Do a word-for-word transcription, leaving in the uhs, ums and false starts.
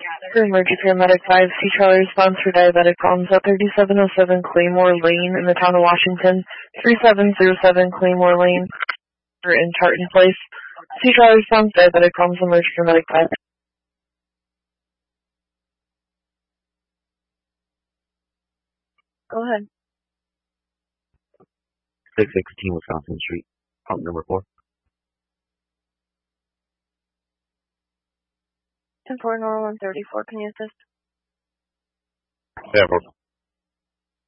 For emergency paramedic five, C Charlie response for diabetic problems at thirty-seven oh seven Claymore Lane in the town of Washington, three seven zero seven Claymore Lane in Tartan Place. C Charlie response diabetic problems emergency paramedic five. Go ahead. six sixteen Wisconsin Street, pump number four. ten four normal one thirty-four, can you assist? Yeah,